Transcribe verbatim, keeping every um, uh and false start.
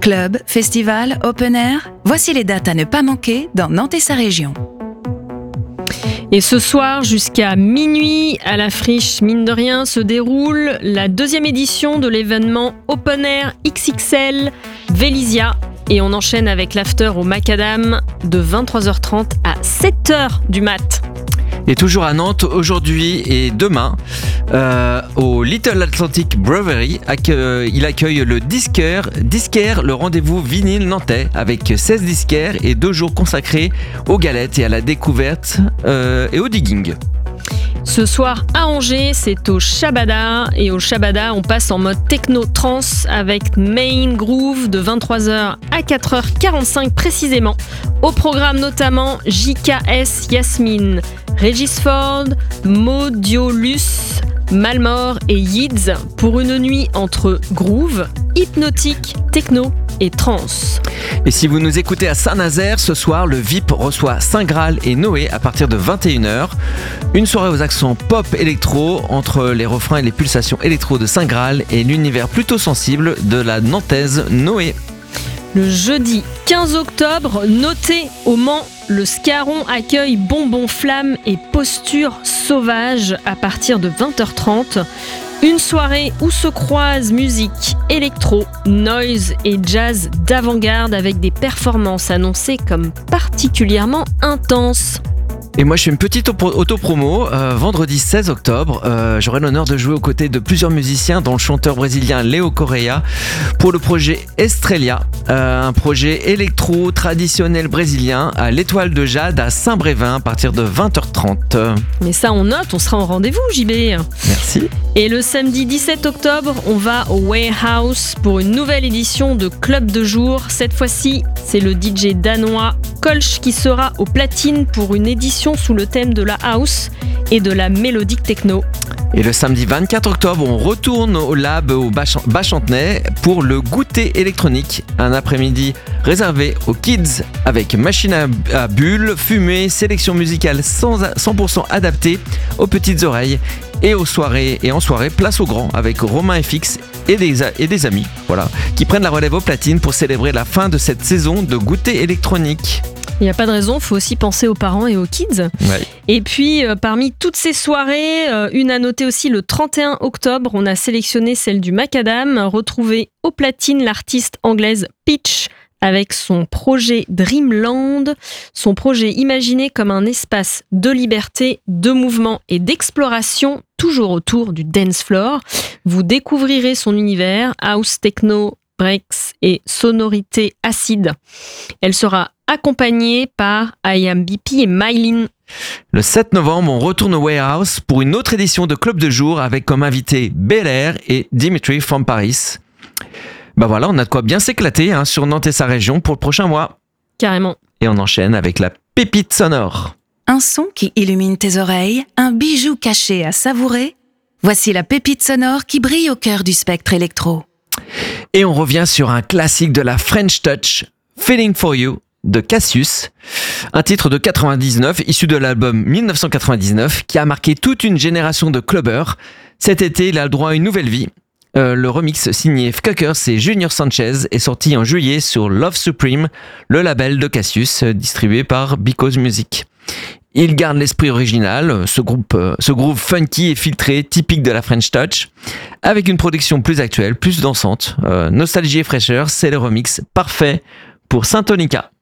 Club, festival, open air, voici les dates à ne pas manquer dans Nantes et sa région. Et ce soir, jusqu'à minuit, à la Friche, mine de rien, se déroule la deuxième édition de l'événement Open Air X X L Vélisia. Et on enchaîne avec l'after au Macadam de vingt-trois heures trente à sept heures du mat. Et toujours à Nantes, aujourd'hui et demain, euh, au Little Atlantic Brewery, accueille, il accueille le Disquaire, Disquaire, le rendez-vous vinyle nantais, avec seize disquaires et deux jours consacrés aux galettes et à la découverte euh, et au digging. Ce soir à Angers, c'est au Shabada. Et au Shabada, on passe en mode techno-trance avec Main Groove de vingt-trois heures à quatre heures quarante-cinq précisément. Au programme notamment J K S Yasmine, Regis Ford, Modiolus, Malmore et Yids pour une nuit entre groove, hypnotique, techno et trance. Et si vous nous écoutez à Saint-Nazaire, ce soir, le V I P reçoit Saint Graal et Noé à partir de vingt et une heures. Une soirée aux accents pop-électro entre les refrains et les pulsations électro de Saint Graal et l'univers plutôt sensible de la nantaise Noé. Le jeudi quinze octobre, notez au Mans, le Scarron accueille Bonbon Flamme et Posture Sauvage à partir de vingt heures trente. Une soirée où se croisent musique électro, noise et jazz d'avant-garde avec des performances annoncées comme particulièrement intenses. Et moi je fais une petite auto-promo, euh, vendredi seize octobre, euh, j'aurai l'honneur de jouer aux côtés de plusieurs musiciens dont le chanteur brésilien Léo Correia pour le projet Estrella, euh, un projet électro traditionnel brésilien à l'Étoile de Jade à Saint-Brévin à partir de vingt heures trente. Mais ça on note, on sera en rendez-vous J B. Merci. Et le samedi dix-sept octobre, on va au Warehouse pour une nouvelle édition de Club de jour. Cette fois-ci, c'est le D J danois Kolsch qui sera au platine pour une édition sous le thème de la house et de la mélodique techno. Et le samedi vingt-quatre octobre, on retourne au Lab au Bas-Chantenay pour le goûter électronique. Un après-midi réservé aux kids avec machine à, à bulles, fumée, sélection musicale cent pour cent adaptée aux petites oreilles. Et, aux soirées, et en soirée, place au grand avec Romain F X et des, et des amis voilà, qui prennent la relève au platine pour célébrer la fin de cette saison de goûter électronique. Il n'y a pas de raison, il faut aussi penser aux parents et aux kids. Ouais. Et puis, euh, parmi toutes ces soirées, euh, une à noter aussi le trente et un octobre, on a sélectionné celle du Macadam, retrouvé au platine l'artiste anglaise Peach avec son projet Dreamland, son projet imaginé comme un espace de liberté, de mouvement et d'exploration, toujours autour du dance floor. Vous découvrirez son univers, house, techno, breaks et sonorités acides. Elle sera accompagnée par I Am B P et Mylin. Le sept novembre, on retourne au Warehouse pour une autre édition de Club de jour avec comme invité Bel Air et Dimitri from Paris. Bah voilà, on a de quoi bien s'éclater hein, sur Nantes et sa région pour le prochain mois. Carrément. Et on enchaîne avec la pépite sonore. Un son qui illumine tes oreilles, un bijou caché à savourer. Voici la pépite sonore qui brille au cœur du spectre électro. Et on revient sur un classique de la French Touch, Feeling for You, de Cassius, un titre de quatre-vingt-dix-neuf issu de l'album dix-neuf cent quatre-vingt-dix-neuf qui a marqué toute une génération de clubbers. Cet été, il a le droit à une nouvelle vie. Euh, le remix signé Fuckers et Junior Sanchez est sorti en juillet sur Love Supreme, le label de Cassius, distribué par Because Music. Il garde l'esprit original, ce, groupe, ce groove funky et filtré, typique de la French Touch, avec une production plus actuelle, plus dansante. Euh, nostalgie et fraîcheur, c'est le remix parfait pour Saint-Tonica.